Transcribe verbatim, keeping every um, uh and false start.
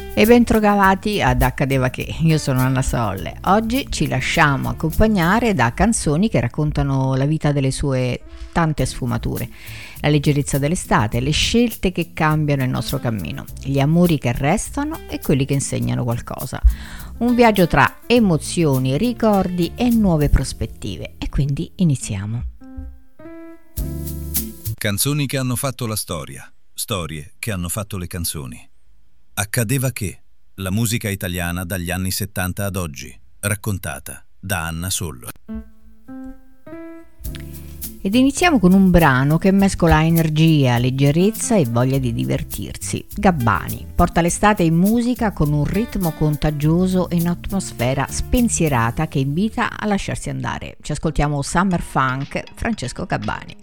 E bentrovati ad Accadeva Che, io sono Anna Solle. Oggi ci lasciamo accompagnare da canzoni che raccontano la vita delle sue tante sfumature, la leggerezza dell'estate, le scelte che cambiano il nostro cammino, gli amori che restano e quelli che insegnano qualcosa. Un viaggio tra emozioni, ricordi e nuove prospettive. E quindi iniziamo. Canzoni che hanno fatto la storia, storie che hanno fatto le canzoni. Accadeva che, la musica italiana dagli anni settanta ad oggi, raccontata da Anna Sollo. Ed iniziamo con un brano che mescola energia, leggerezza e voglia di divertirsi. Gabbani porta l'estate in musica con un ritmo contagioso e un'atmosfera spensierata che invita a lasciarsi andare. Ci ascoltiamo Summer Funk, Francesco Gabbani.